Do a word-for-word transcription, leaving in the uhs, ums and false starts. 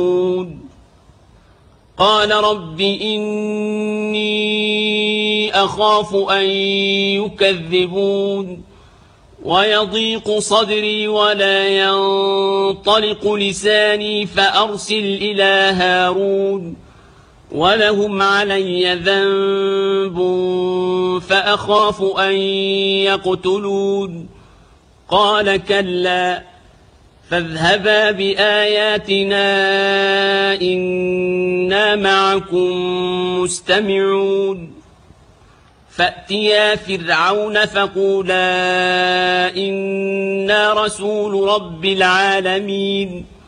قال رب إني أخاف أن يكذبون ويضيق صدري ولا ينطلق لساني فأرسل إلى هارون ولهم علي ذنب فأخاف أن يقتلون قال كلا فاذهبا بآياتنا إنا معكم مستمعون فأتيا فرعون فقولا إنا رسول رب العالمين